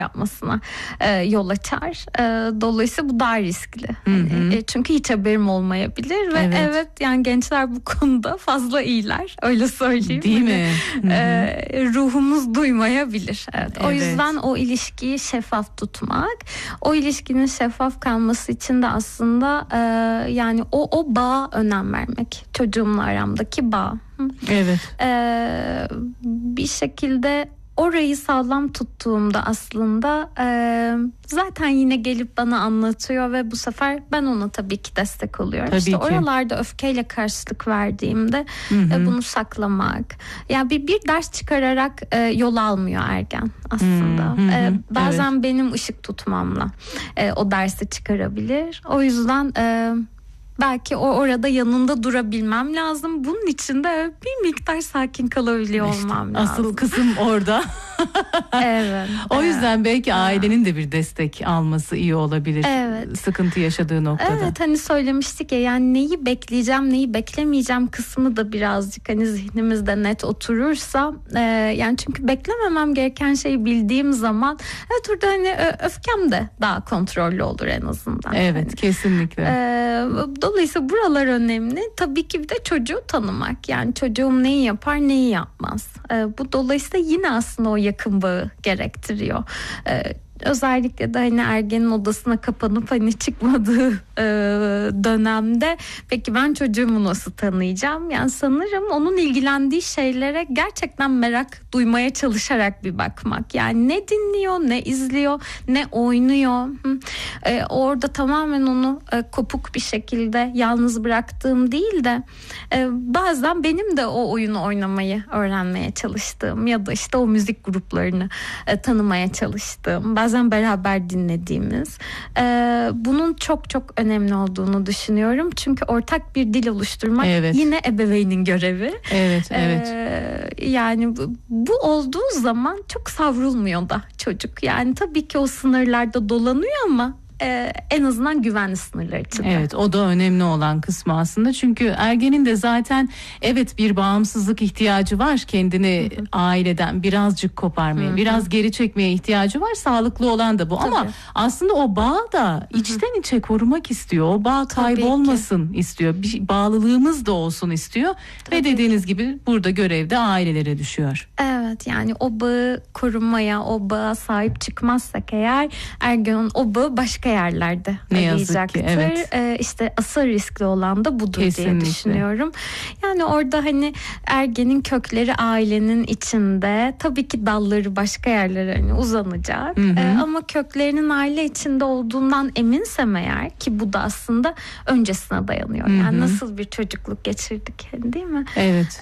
yapmasına yol açar. Dolayısıyla bu daha riskli. Çünkü hiç haberim olmayabilir ve evet yani gençler bu konuda fazla iyiler. Öyle söyleyeyim. Değil mi? Ruhumuz duymayabilir. Evet. O yüzden o ilişkiyi şeffaf tutmak, o ilişkinin şeffaf kalması için de aslında yani o bağa önem vermek. Çocuğumla aramdaki bağ. Evet. Bir şekilde orayı sağlam tuttuğumda aslında zaten yine gelip bana anlatıyor ve bu sefer ben ona tabii ki destek oluyorum. Tabii işte ki. oralarda öfkeyle karşılık verdiğimde bunu saklamak. Yani bir ders çıkararak yol almıyor ergen aslında. Bazen benim ışık tutmamla o dersi çıkarabilir. O yüzden belki orada yanında durabilmem lazım. Bunun için de bir miktar sakin kalabiliyor olmam lazım. Asıl kısım orada. Evet. O yüzden belki ailenin de bir destek alması iyi olabilir. Evet. Sıkıntı yaşadığı noktada. Evet, hani söylemiştik ya, yani neyi bekleyeceğim, neyi beklemeyeceğim kısmı da birazcık hani zihnimizde net oturursa, yani çünkü beklememem gereken şeyi bildiğim zaman evet, orada hani öfkem de daha kontrollü olur en azından. Evet, hani. kesinlikle. Dolayısıyla buralar önemli. Tabii ki bir de çocuğu tanımak. Yani çocuğum neyi yapar, neyi yapmaz. Bu dolayısıyla yine aslında o yakın bağı gerektiriyor. Özellikle de hani ergenin odasına kapanıp hani çıkmadığı dönemde peki ben çocuğumu nasıl tanıyacağım? Yani sanırım onun ilgilendiği şeylere gerçekten merak duymaya çalışarak bir bakmak. Yani ne dinliyor, ne izliyor, ne oynuyor. Orada tamamen onu kopuk bir şekilde yalnız bıraktığım değil de bazen benim de o oyunu oynamayı öğrenmeye çalıştığım ya da işte o müzik gruplarını tanımaya çalıştığım, bazen beraber dinlediğimiz, bunun çok çok önemli olduğunu düşünüyorum. Çünkü ortak bir dil oluşturmak yine ebeveynin görevi. Evet. Yani bu olduğu zaman çok savrulmuyor da çocuk. Yani tabii ki o sınırlarda dolanıyor ama en azından güvenli sınırlar içinde. Evet, o da önemli olan kısmı aslında. Çünkü ergenin de zaten bir bağımsızlık ihtiyacı var. Kendini aileden birazcık koparmaya, biraz geri çekmeye ihtiyacı var. Sağlıklı olan da bu. Tabii. Ama aslında o bağı da içten içe korumak istiyor. O bağ kaybolmasın istiyor. Bir bağlılığımız da olsun istiyor. Ve dediğiniz gibi burada görev de ailelere düşüyor. Evet, yani o bağı korumaya, o bağa sahip çıkmazsak eğer ergenin o bağı başka yerlerde arayacaktır. İşte asıl riskli olan da budur diye düşünüyorum. Yani orada hani ergenin kökleri ailenin içinde, tabii ki dalları başka yerlere hani uzanacak. Ama köklerinin aile içinde olduğundan eminsem eğer, ki bu da aslında öncesine dayanıyor. Yani nasıl bir çocukluk geçirdik, değil mi? Evet.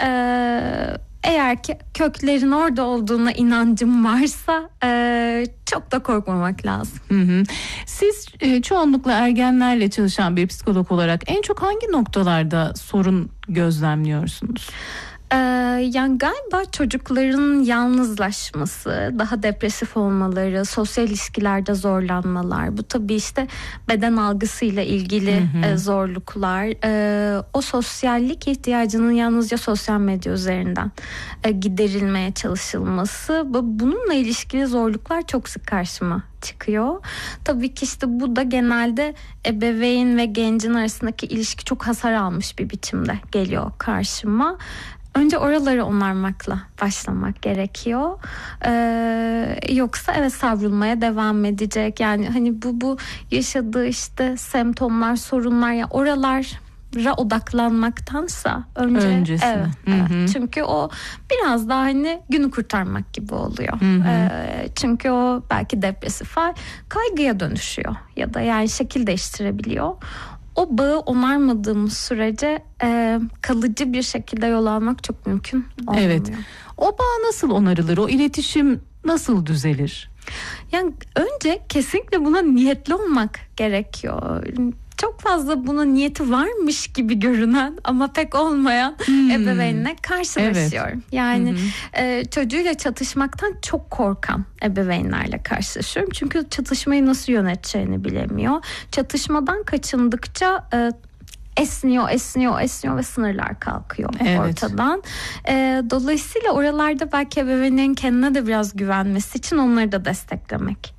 Eğer ki köklerin orada olduğuna inancım varsa çok da korkmamak lazım. Siz çoğunlukla ergenlerle çalışan bir psikolog olarak en çok hangi noktalarda sorun gözlemliyorsunuz? Yani galiba çocukların yalnızlaşması, daha depresif olmaları, sosyal ilişkilerde zorlanmalar, bu tabii işte beden algısıyla ilgili zorluklar, o sosyallik ihtiyacının yalnızca sosyal medya üzerinden giderilmeye çalışılması, bununla ilişkili zorluklar çok sık karşıma çıkıyor. Tabii ki işte bu da genelde ebeveyn ve gencin arasındaki ilişki çok hasar almış bir biçimde geliyor karşıma. Önce oraları onarmakla başlamak gerekiyor. Yoksa savrulmaya devam edecek. Yani hani bu yaşadığı işte semptomlar, sorunlar, ya oralara odaklanmaktansa öncesine. Evet. Çünkü o biraz daha hani günü kurtarmak gibi oluyor. Çünkü o belki depresif hal kaygıya dönüşüyor ya da yani şekil değiştirebiliyor. O bağı onarmadığımız sürece kalıcı bir şekilde yol almak çok mümkün olmuyor. Evet. O bağ nasıl onarılır? O iletişim nasıl düzelir? Yani önce kesinlikle buna niyetli olmak gerekiyor. Çok fazla buna niyeti varmış gibi görünen ama pek olmayan ebeveynle karşılaşıyorum. Evet. Yani çocuğuyla çatışmaktan çok korkan ebeveynlerle karşılaşıyorum. Çünkü çatışmayı nasıl yöneteceğini bilemiyor. Çatışmadan kaçındıkça esniyor ve sınırlar kalkıyor ortadan. Dolayısıyla oralarda belki ebeveynin kendine de biraz güvenmesi için onları da desteklemek